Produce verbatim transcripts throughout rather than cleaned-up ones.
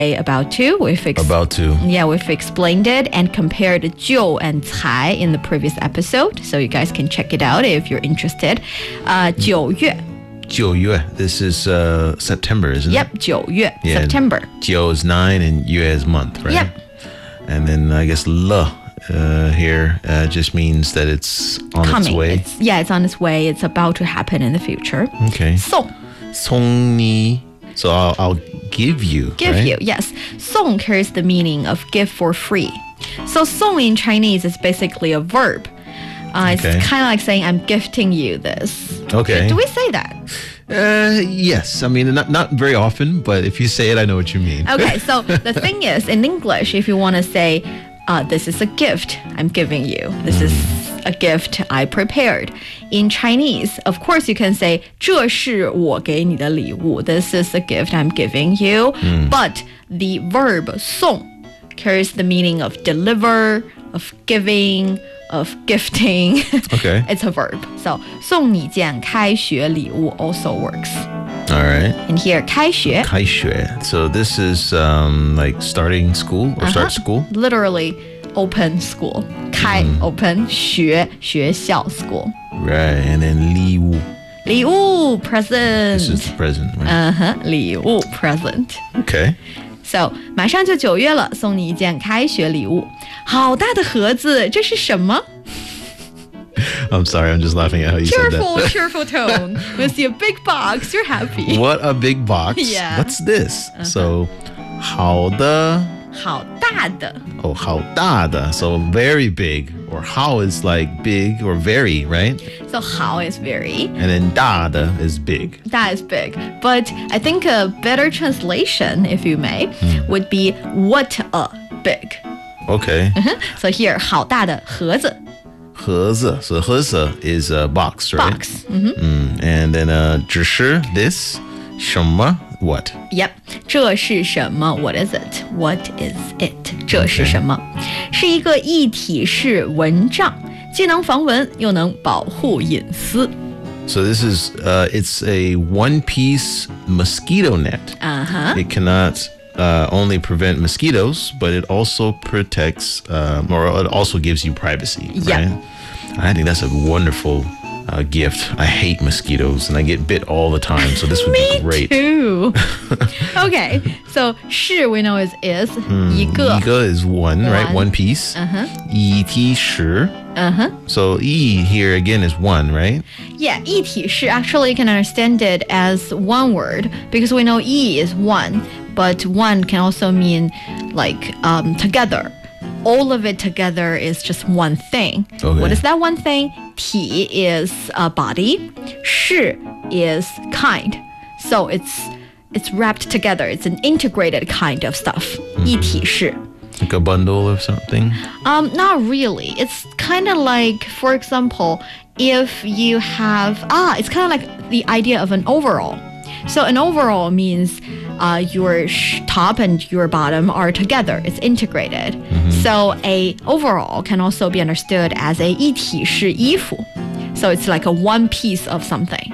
about to. We've ex- About to. Yeah, we've explained it and compared 旧 and 才 in the previous episode. So you guys can check it out if you're interested. Uh, 九月. 九月. This is uh, September, isn't Yep, it? 九月, Yeah. September. 九 is nine and 月 is month, right? Yep. And then I guess 了 uh, here uh, just means that it's on Coming. its way. It's, yeah, it's on its way. It's about to happen in the future. Okay. 送. 送你. So I'll, I'll give you. Give right? you, yes. 送 carries the meaning of give for free. So 送 in Chinese is basically a verb. Uh, it's Okay. kind of like saying I'm gifting you this. Okay. Do we say that? Uh, yes. I mean, not, not very often, but if you say it, I know what you mean. Okay, so the thing is, in English, if you want to say, uh, this is a gift I'm giving you, this is a gift I prepared. In Chinese, of course, you can say, 这是我给你的礼物. This is a gift I'm giving you. But the verb 送 carries the meaning of deliver, of giving, of gifting. Okay. It's a verb. So 送你件开学礼物 also works. All right. And here, 开学. 开学. So this is um, like starting school or start school? Literally open school. 开 open 学学校 school. Right. And then 礼物. 礼物 present. This is the present, right? Uh-huh, 礼物 present. Okay. So 马上就九月了，送你一件开学礼物。好大的盒子，这是什么？ I'm sorry. I'm just laughing at how you Cheerful, said that. cheerful tone. You see a big box, you're happy. What a big box. Yeah. What's this? So 好的. 好大的 Oh, 好大的. So very big. Or 好 is like big or very, right? So 好 is very. And then 大的 is big. That is big. But I think a better translation, if you may, would be what a big. Okay. So here, 好大的盒子盒子. So 盒子 is a box, right? box. Mhm. Mm, and then uh, 只是 this. 什么 what? Yep. 这是什么 What is it? What is it? 这是什么是一个一体式蚊帐，既能防蚊又能保护隐私。 So this is uh, it's a one-piece mosquito net. Uh-huh. It cannot uh, only prevent mosquitoes, but it also protects, um, or it also gives you privacy. Yeah. Right? I think that's a wonderful uh, gift. I hate mosquitoes, and I get bit all the time, so this would be great. Too. Okay. So 是 we know is is 一个一个 is one, right? One. One piece. Uh-huh. 一体式. Uh-huh. So 一 here again is one, right? Yeah, 一体式 actually you can understand it as one word because we know 一 is one, but one can also mean like um, together. All of it together is just one thing. Okay. What is that one thing? 体 is a body. 式 is kind. So it's it's wrapped together. It's an integrated kind of stuff. 一体式. Like a bundle of something. Um, not really. It's kind of like, for example, if you have ah, it's kind of like the idea of an overall. So an overall means uh, your sh- top and your bottom are together. It's integrated. So a overall can also be understood as a 一体式衣服. So it's like a one piece of something.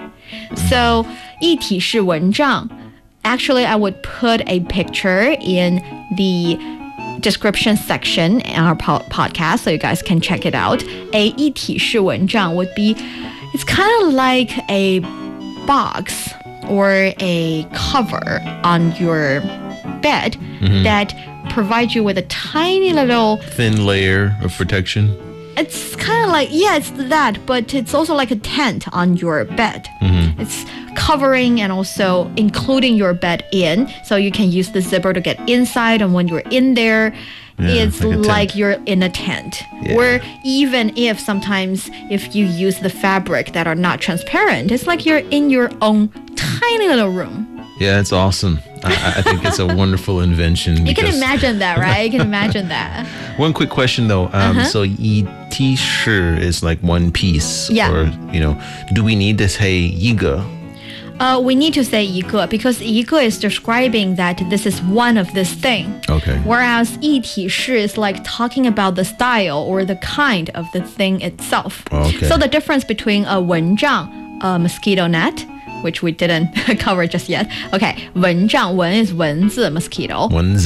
So 一体式蚊帐. Actually, I would put a picture in the description section in our po- podcast so you guys can check it out. A 一体式蚊帐 would be, it's kind of like a box or a cover on your bed that provides you with a tiny little, Thin layer of protection. it's kind of like, yeah, it's that, but it's also like a tent on your bed. It's covering and also including your bed in, so you can use the zipper to get inside, and when you're in there, Yeah, it's like a tent. like you're in a tent. Yeah. Or even if sometimes if you use the fabric that are not transparent, it's like you're in your own tiny little room. Yeah, it's awesome. I, I think it's a wonderful invention. You can because- imagine that, right? You can imagine that. One quick question though. Um, Uh-huh. So 一体式 is like one piece. Yeah. Or, you know, do we need to say 一个? Uh, we need to say 一个 because 一个 is describing that this is one of this thing. Okay. Whereas 一体式 is like talking about the style or the kind of the thing itself. Okay. So the difference between a 蚊帐, a mosquito net, which we didn't cover just yet. Okay, 蚊帐 蚊 is 蚊子 mosquito. 蚊子